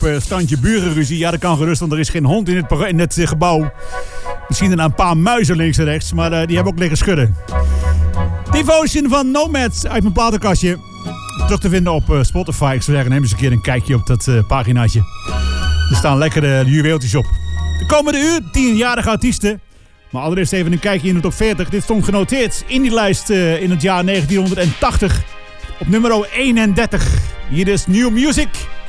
standje burenruzie. Ja, dat kan gerust, want er is geen hond in het gebouw. Misschien een paar muizen links en rechts, maar die hebben ook liggen schudden. Devotion van Nomads uit mijn platenkastje. Terug te vinden op Spotify. Ik zou zeggen, neem eens een keer een kijkje op dat paginaatje. Er staan lekkere juweeltjes op. De komende uur 10-jarige artiesten. Maar allereerst even een kijkje in de top 40. Dit stond genoteerd in die lijst in het jaar 1980. Op nummer 31. Hier is New Music.